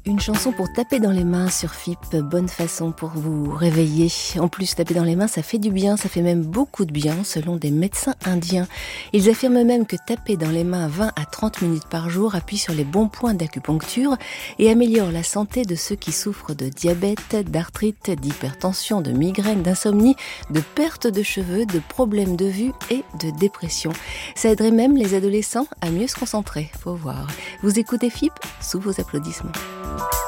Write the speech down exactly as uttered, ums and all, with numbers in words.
Une chanson pour taper dans les mains sur F I P, bonne façon pour vous réveiller. En plus, taper dans les mains, ça fait du bien, ça fait même beaucoup de bien selon des médecins indiens. Ils affirment même que taper dans les mains vingt à trente minutes par jour appuie sur les bons points d'acupuncture et améliore la santé de ceux qui souffrent de diabète, d'arthrite, d'hypertension, de migraine, d'insomnie, de perte de cheveux, de problèmes de vue et de dépression. Ça aiderait même les adolescents à mieux se concentrer, faut voir. Vous écoutez F I P sous vos applaudissements.